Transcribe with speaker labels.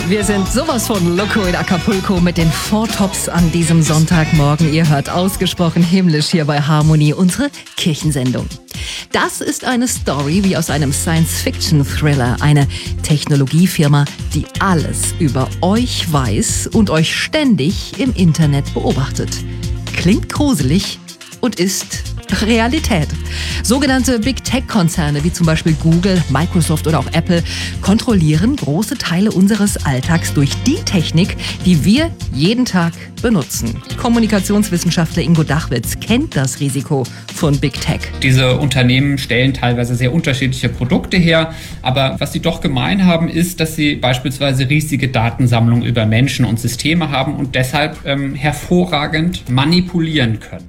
Speaker 1: Wir sind sowas von Loco in Acapulco mit den Four Tops an diesem Sonntagmorgen. Ihr hört ausgesprochen himmlisch hier bei Harmonie, unsere Kirchensendung. Das ist eine Story wie aus einem Science-Fiction-Thriller. Eine Technologiefirma, die alles über euch weiß und euch ständig im Internet beobachtet. Klingt gruselig und ist Realität. Sogenannte Big Tech-Konzerne wie zum Beispiel Google, Microsoft oder auch Apple kontrollieren große Teile unseres Alltags durch die Technik, die wir jeden Tag benutzen. Kommunikationswissenschaftler Ingo Dachwitz kennt das Risiko von Big Tech.
Speaker 2: Diese Unternehmen stellen teilweise sehr unterschiedliche Produkte her, aber was sie doch gemein haben, ist, dass sie beispielsweise riesige Datensammlungen über Menschen und Systeme haben und deshalb hervorragend manipulieren können.